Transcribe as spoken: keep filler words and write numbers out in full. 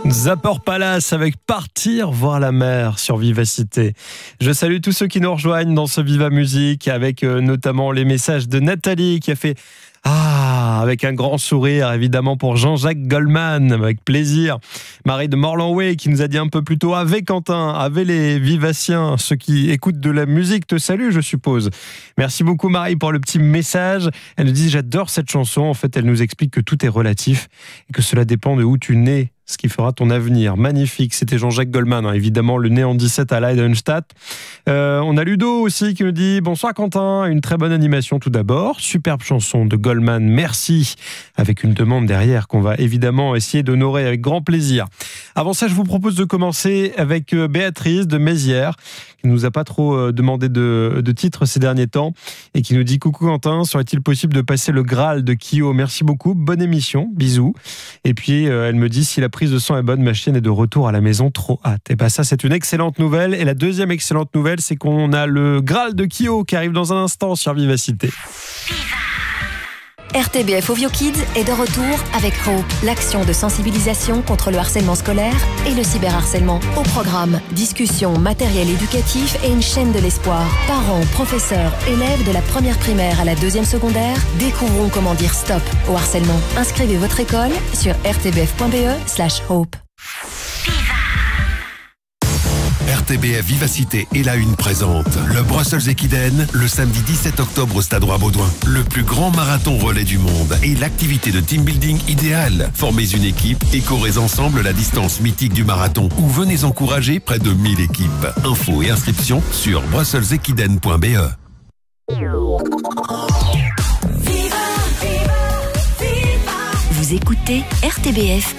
Zapper Palace avec Partir voir la mer sur Vivacité. Je salue tous ceux qui nous rejoignent dans ce Viva Musique avec euh, notamment les messages de Nathalie qui a fait Ah, avec un grand sourire évidemment pour Jean-Jacques Goldman, avec plaisir. Marie de Morlanway qui nous a dit un peu plus tôt Ave Quentin, Ave les Vivaciens, ceux qui écoutent de la musique te saluent je suppose. Merci beaucoup Marie pour le petit message. Elle nous dit j'adore cette chanson, en fait elle nous explique que tout est relatif et que cela dépend de où tu nais, ce qui fera ton avenir. Magnifique, c'était Jean-Jacques Goldman, hein, évidemment, le né en dix-sept à Leidenstadt. Euh, on a Ludo aussi qui nous dit « Bonsoir Quentin, une très bonne animation tout d'abord. Superbe chanson de Goldman, merci !» Avec une demande derrière qu'on va évidemment essayer d'honorer avec grand plaisir. Avant ça, je vous propose de commencer avec Béatrice de Mézières, qui ne nous a pas trop demandé de, de titres ces derniers temps, et qui nous dit « Coucou Quentin, serait-il possible de passer le Graal de Kyo ? Merci beaucoup, bonne émission, bisous. » Et puis, euh, elle me dit « Si la prise de son est bonne, ma chienne est de retour à la maison, trop hâte. » Et bien ça, c'est une excellente nouvelle. Et la deuxième excellente nouvelle, c'est qu'on a le Graal de Kyo qui arrive dans un instant sur Vivacité. R T B F Ovio Kids est de retour avec Hope, l'action de sensibilisation contre le harcèlement scolaire et le cyberharcèlement. Au programme, discussions, matériel éducatif et une chaîne de l'espoir. Parents, professeurs, élèves de la première primaire à la deuxième secondaire, découvrons comment dire stop au harcèlement. Inscrivez votre école sur r t b f point b e slash hope. R T B F Vivacité et la Une présente le Brussels Ekiden le samedi dix-sept octobre au Stade Roi-Baudouin. Le plus grand marathon relais du monde et l'activité de team building idéale. Formez une équipe et courez ensemble la distance mythique du marathon ou venez encourager près de mille équipes. Infos et inscriptions sur brussels ekiden point b e. Vous écoutez R T B F